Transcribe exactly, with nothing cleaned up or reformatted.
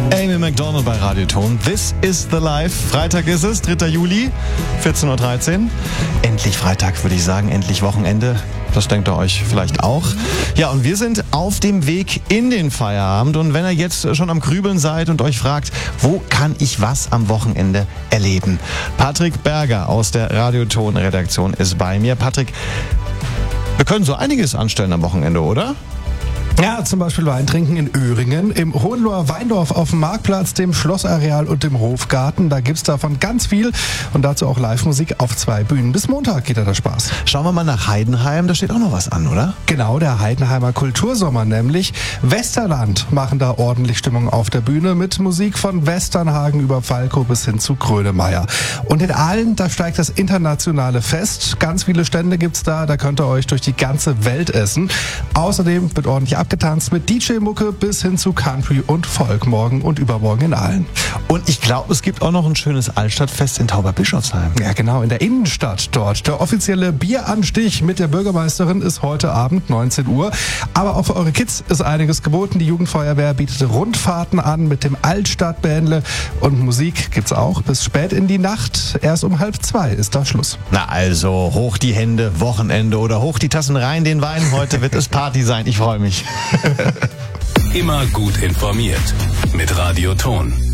Amy Macdonald bei Radioton. This is the Life. Freitag ist es, dritter Juli, vierzehn Uhr dreizehn. Endlich Freitag, würde ich sagen. Endlich Wochenende. Das denkt ihr euch vielleicht auch. Ja, und wir sind auf dem Weg in den Feierabend. Und wenn ihr jetzt schon am Grübeln seid und euch fragt, wo kann ich was am Wochenende erleben? Patrick Berger aus der Radioton-Redaktion ist bei mir. Patrick, wir können so einiges anstellen am Wochenende, oder? Ja, zum Beispiel Wein trinken in Öhringen, im Hohenloher Weindorf auf dem Marktplatz, dem Schlossareal und dem Hofgarten. Da gibt's davon ganz viel und dazu auch Live-Musik auf zwei Bühnen. Bis Montag geht da der Spaß. Schauen wir mal nach Heidenheim, da steht auch noch was an, oder? Genau, der Heidenheimer Kultursommer nämlich. Westerland machen da ordentlich Stimmung auf der Bühne mit Musik von Westernhagen über Falco bis hin zu Grönemeyer. Und in Aalen, da steigt das internationale Fest. Ganz viele Stände gibt's da, da könnt ihr euch durch die ganze Welt essen. Außerdem wird ordentlich abgetanzt mit D J-Mucke bis hin zu Country und Folk morgen und übermorgen in Aalen. Und ich glaube, es gibt auch noch ein schönes Altstadtfest in Tauberbischofsheim. Ja, genau, in der Innenstadt dort. Der offizielle Bieranstich mit der Bürgermeisterin ist heute Abend neunzehn Uhr. Aber auch für eure Kids ist einiges geboten. Die Jugendfeuerwehr bietet Rundfahrten an mit dem Altstadtbändle und Musik gibt's auch bis spät in die Nacht. Erst um halb zwei ist da Schluss. Na also, hoch die Hände, Wochenende oder hoch die Tassen rein, den Wein. Heute wird es Party sein. Ich freue mich. Immer gut informiert mit Radioton.